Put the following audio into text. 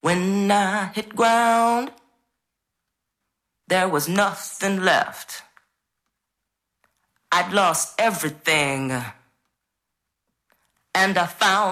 When I hit ground, there was nothing left. I'd lost everything, and I found